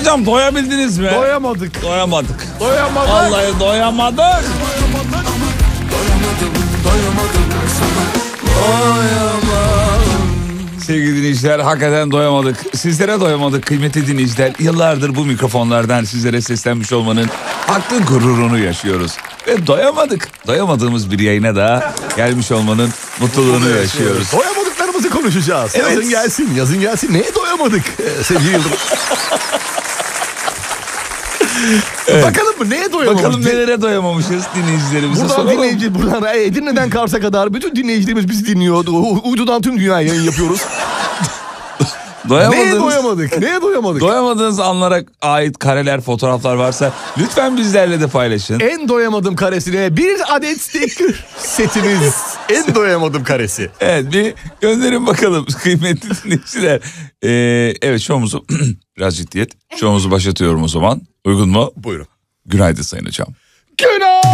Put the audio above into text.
Hocam doyabildiniz mi? Doyamadık. Doyamadık. Doyamadık. Vallahi doyamadık. Doyamadım sana. Sevgili dinleyiciler, hakikaten doyamadık. Sizlere doyamadık kıymetli dinleyiciler. Yıllardır bu mikrofonlardan sizlere seslenmiş olmanın haklı gururunu yaşıyoruz. Ve doyamadık. Doyamadığımız bir yayına da gelmiş olmanın mutluluğunu yaşıyoruz. Doyamadıklarımızı konuşacağız. Evet. Yazın gelsin, yazın gelsin. Neye doyamadık sevgili Yıldırım? Evet. Bakalım mı neye doyamadık? Bakalım nelere doyamamışız dinleyicilerimize Buradan soralım. dinleyici, buradan Edirne'den Kars'a kadar bütün dinleyicilerimiz bizi dinliyor. Uydudan tüm dünyaya yayın yapıyoruz. Neye doyamadık? Neye doyamadık? Doyamadığınız anlara ait kareler, fotoğraflar varsa lütfen bizlerle de paylaşın. En doyamadım karesine bir adet sticker setimiz. En doyamadım karesi. Evet, bir gönderin bakalım kıymetli dinleyiciler. Evet, şovumuzu biraz ciddiyet. Şovumuzu başlatıyorum o zaman. Uygun mu? Buyurun. Günaydın Sayın Hocam. Günaydın.